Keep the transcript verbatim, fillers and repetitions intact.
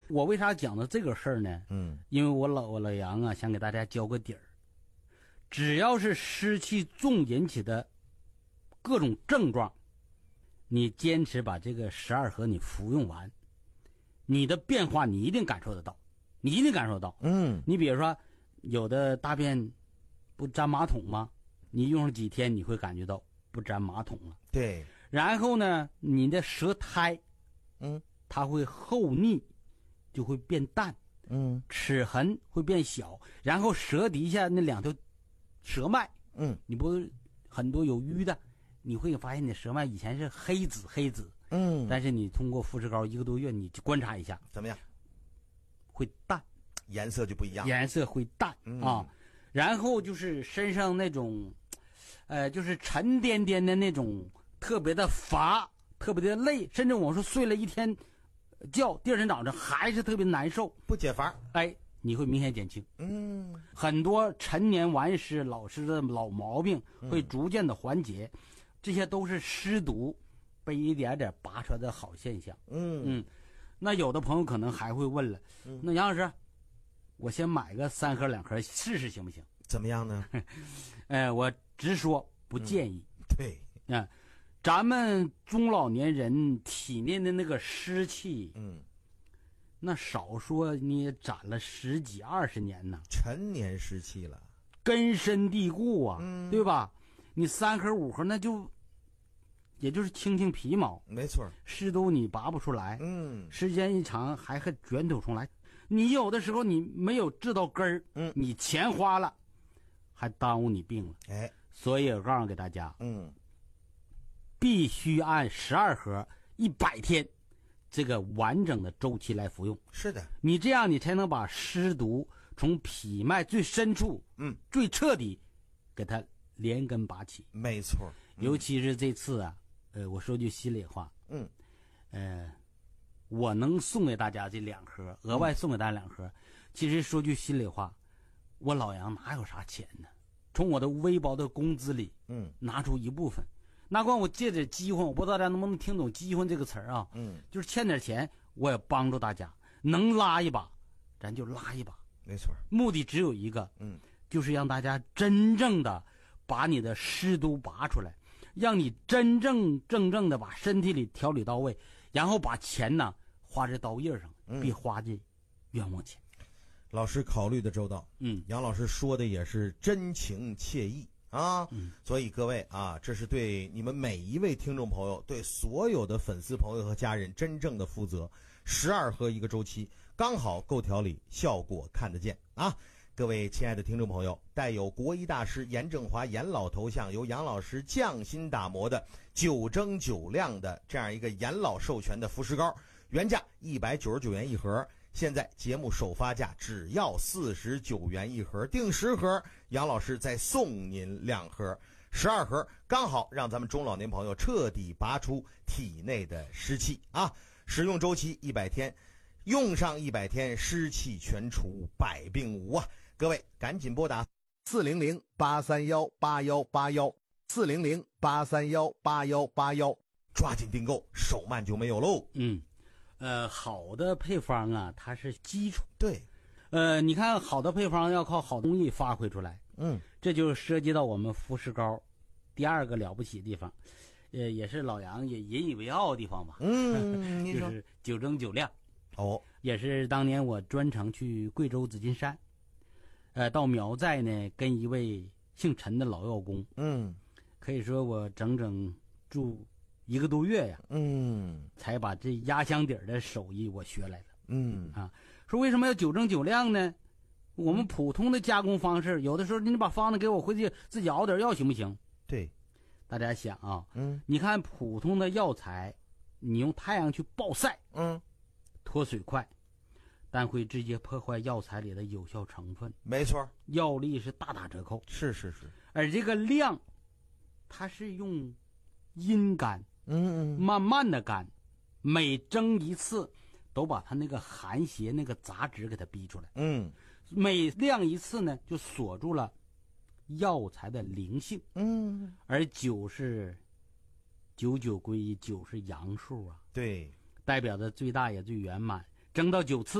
我为啥讲的这个事儿呢？ 嗯， 因为我老我老杨啊，想给大家交个底儿。只要是湿气重引起的各种症状，你坚持把这个十二合你服用完，你的变化你一定感受得到，你一定感受得到。 嗯， 你比如说，有的大便不粘马桶吗？你用上几天，你会感觉到不粘马桶了。 对。 然后呢，你的舌苔， 嗯， 它会厚腻，就会变淡。 嗯， 齿痕会变小，然后舌底下那两条舌脉， 嗯， 你不很多有瘀的，你会发现你舌脉以前是黑紫黑紫， 嗯， 但是你通过富士膏一个多月，你就观察一下， 怎么样？ 会淡， 颜色就不一样， 颜色会淡、嗯、啊。然后就是身上那种，呃，就是沉甸甸的那种，特别的乏，特别的累，甚至我说睡了一天觉，第二天早上还是特别难受， 不解乏。 哎，你会明显减轻。 嗯， 很多陈年顽湿老湿的老毛病会逐渐的缓解、嗯、这些都是湿毒被一点点拔出来的好现象。 嗯嗯，那有的朋友可能还会问了，嗯、那杨老师，我先买个三盒两盒试试行不行？ 怎么样呢？ 呃，我直说不建议。 嗯、对， 啊、嗯，咱们中老年人体内的那个湿气， 嗯。 那少说你也攒了十几二十年呢， 陈年湿气了， 根深蒂固啊、 嗯， 对吧？你三盒五盒那就也就是轻轻皮毛， 没错， 湿毒你拔不出来， 嗯， 时间一长还会卷土重来。你有的时候你没有治到根儿， 嗯， 你钱花了，还耽误你病了。 哎， 所以我告诉给大家， 嗯， 必须按十二盒一百天。这个完整的周期来服用， 是的， 你这样你才能把湿毒从脾脉最深处， 嗯， 最彻底给它连根拔起。 没错、 嗯，尤其是这次啊，呃，我说句心里话， 嗯， 呃，我能送给大家这两盒，额外送给大家两盒。嗯、其实说句心里话，我老杨哪有啥钱呢？从我的微薄的工资里， 嗯， 拿出一部分。那光我借点饥荒，我不知道大家能不能听懂饥荒这个词儿啊？ 嗯， 就是欠点钱，我也帮助大家，能拉一把，咱就拉一把。 没错， 目的只有一个， 嗯， 就是让大家真正的把你的湿毒拔出来，让你真正正正的把身体里调理到位，然后把钱呢花在刀叶上， 嗯、 别花这冤枉钱。 老师考虑的周到， 嗯， 杨老师说的也是真情切意。啊、 嗯， 所以各位啊，这是对你们每一位听众朋友，对所有的粉丝朋友和家人真正的负责。十二盒一个周期，刚好够调理，效果看得见啊！各位亲爱的听众朋友，带有国医大师严正华严老头像，由杨老师匠心打磨的九蒸九亮的这样一个严老授权的服食膏，原价一百九十九元一盒。现在节目首发价只要四十九元一盒，订十盒，杨老师再送您两盒，十二盒，刚好让咱们中老年朋友彻底拔出体内的湿气啊！使用周期一百天，用上一百天，湿气全除，百病无啊！各位赶紧拨打四零零八三幺八幺八幺四零零八三幺八幺八幺，抓紧订购，手慢就没有喽。 嗯。呃，好的配方啊，它是基础。 对， 呃，你看好的配方要靠好工艺发挥出来。 嗯， 这就涉及到我们服食膏第二个了不起的地方，呃，也是老杨也引以为傲的地方吧。 嗯， 就是九蒸九亮。 哦， 也是当年我专程去贵州紫金山，呃，到苗寨呢，跟一位姓陈的老药工， 嗯， 可以说我整整住一个多月呀， 嗯， 才把这压箱底儿的手艺我学来了。 嗯啊，说为什么要九蒸九亮呢？我们普通的加工方式，有的时候你把方子给我回去自己熬点药行不行？ 对， 大家想啊， 嗯， 你看普通的药材，你用太阳去暴晒， 嗯， 脱水快，但会直接破坏药材里的有效成分， 没错， 药力是大打折扣。 是是是， 而这个亮，它是用阴干， 嗯嗯， 慢慢的干，每蒸一次都把它那个寒邪那个杂质给它逼出来， 嗯， 每亮一次呢就锁住了药材的灵性， 嗯， 而九是九九归一，九是阳数啊， 对， 代表着最大也最圆满，蒸到九次